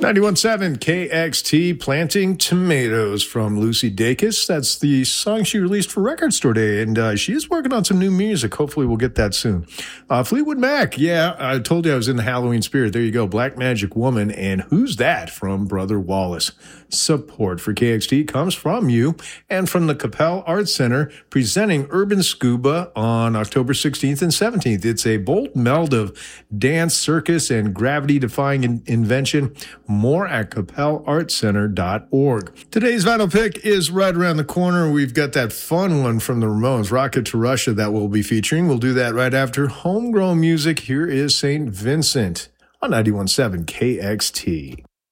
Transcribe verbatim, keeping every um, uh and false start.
ninety-one point seven K X T, Planting Tomatoes from Lucy Dacus. That's the song she released for Record Store Day, and uh, she is working on some new music. Hopefully we'll get that soon. Uh, Fleetwood Mac, yeah, I told you I was in the Halloween spirit. There you go, Black Magic Woman, and Who's That from Brother Wallace. Support for K X T comes from you and from the Capel Arts Center, presenting Urban Scuba on October sixteenth and seventeenth. It's a bold meld of dance, circus, and gravity-defying in- invention. More at capel arts center dot org. Today's vinyl pick is right around the corner. We've got that fun one from the Ramones, Rocket to Russia, that we'll be featuring. We'll do that right after Homegrown Music. Here is Saint Vincent on ninety-one point seven K X T.